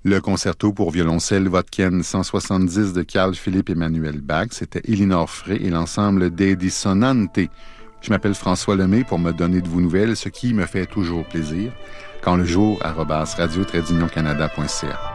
Le concerto pour violoncelle Vodken 170 de Carl Philipp Emanuel Bach, c'était Elinor Frey et l'ensemble des Dissonantes. Je m'appelle François Lemay pour me donner de vos nouvelles, ce qui me fait toujours plaisir. Quand le jour, @radio-canada.ca.